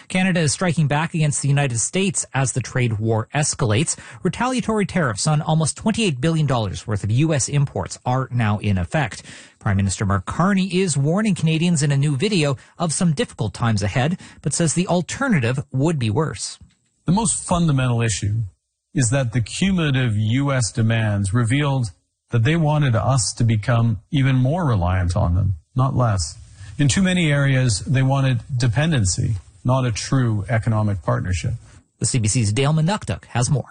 Canada is striking back against the United States as the trade war escalates. Retaliatory tariffs on almost $28 billion worth of U.S. imports are now in effect. Prime Minister Mark Carney is warning Canadians in a new video of some difficult times ahead, but says the alternative would be worse. The most fundamental issue is that the cumulative U.S. demands revealed that they wanted us to become even more reliant on them, not less. In too many areas, they wanted dependency, not a true economic partnership. The CBC's Dale Manukduk has more.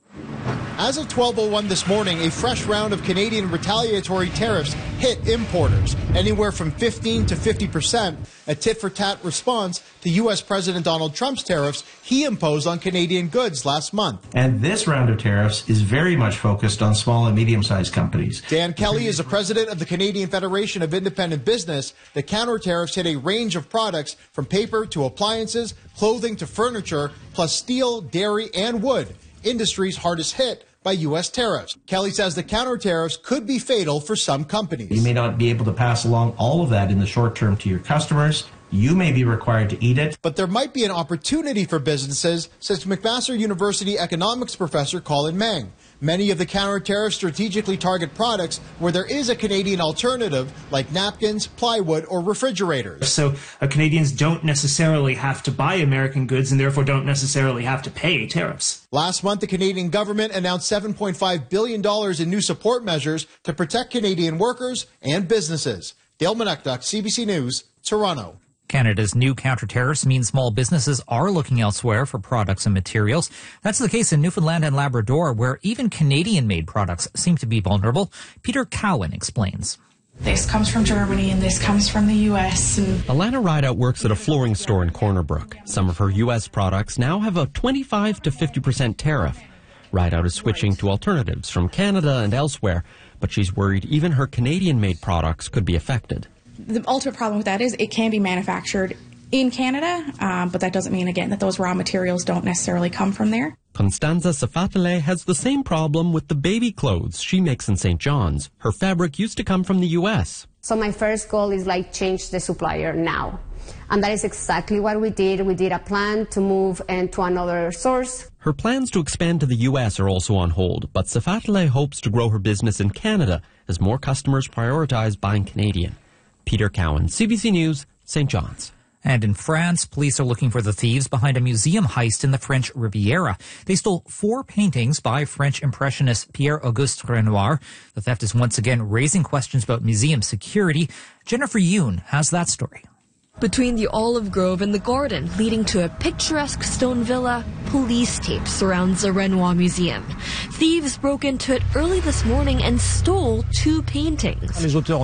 As of 12:01 this morning, a fresh round of Canadian retaliatory tariffs hit importers, anywhere from 15 to 50%, a tit-for-tat response to U.S. President Donald Trump's tariffs he imposed on Canadian goods last month. And this round of tariffs is very much focused on small and medium-sized companies. Dan Kelly is the president of the Canadian Federation of Independent Business. The counter tariffs hit a range of products from paper to appliances, clothing to furniture, plus steel, dairy, and wood, industries hardest hit by U.S. tariffs. Kelly says the counter tariffs could be fatal for some companies. You may not be able to pass along all of that in the short term to your customers. You may be required to eat it. But there might be an opportunity for businesses, says McMaster University economics professor Colin Mang. Many of the counter tariffs strategically target products where there is a Canadian alternative, like napkins, plywood, or refrigerators. So Canadians don't necessarily have to buy American goods and therefore don't necessarily have to pay tariffs. Last month, the Canadian government announced $7.5 billion in new support measures to protect Canadian workers and businesses. Dale Manukduk, CBC News, Toronto. Canada's new counter-tariffs mean small businesses are looking elsewhere for products and materials. That's the case in Newfoundland and Labrador, where even Canadian-made products seem to be vulnerable. Peter Cowan explains. This comes from Germany and this comes from the U.S. Alana Rideout works at a flooring store in Corner Brook. Some of her U.S. products now have a 25 to 50% tariff. Rideout is switching to alternatives from Canada and elsewhere, but she's worried even her Canadian-made products could be affected. The ultimate problem with that is it can be manufactured in Canada, but that doesn't mean, again, that those raw materials don't necessarily come from there. Constanza Safatale has the same problem with the baby clothes she makes in St. John's. Her fabric used to come from the U.S. So my first goal is change the supplier now. And that is exactly what we did. We did a plan to move into another source. Her plans to expand to the U.S. are also on hold, but Safatale hopes to grow her business in Canada as more customers prioritize buying Canadian. Peter Cowan, CBC News, St. John's. And in France, police are looking for the thieves behind a museum heist in the French Riviera. They stole 4 paintings by French impressionist Pierre-Auguste Renoir. The theft is once again raising questions about museum security. Jennifer Yoon has that story. Between the olive grove and the garden leading to a picturesque stone villa, police tape surrounds the Renoir Museum. Thieves broke into it early this morning and stole 2 paintings.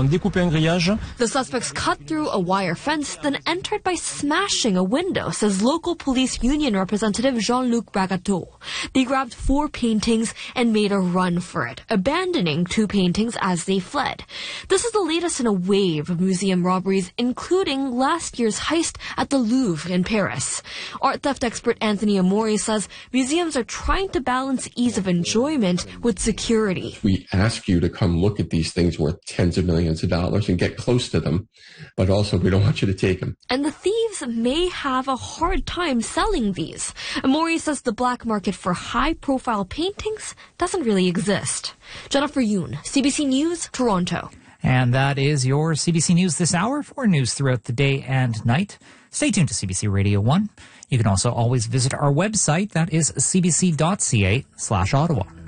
The suspects cut through a wire fence, then entered by smashing a window, says local police union representative Jean-Luc Bragateau. They grabbed 4 paintings and made a run for it, abandoning 2 paintings as they fled. This is the latest in a wave of museum robberies, including last year's heist at the Louvre in Paris. Art theft expert Anthony Amori says museums are trying to balance ease of enjoyment with security. We ask you to come look at these things worth tens of millions of dollars and get close to them, but also we don't want you to take them. And the thieves may have a hard time selling these. Amori says the black market for high-profile paintings doesn't really exist. Jennifer Yoon, CBC News, Toronto. And that is your CBC News this hour. For news throughout the day and night, stay tuned to CBC Radio 1. You can also always visit our website. That is cbc.ca/Ottawa.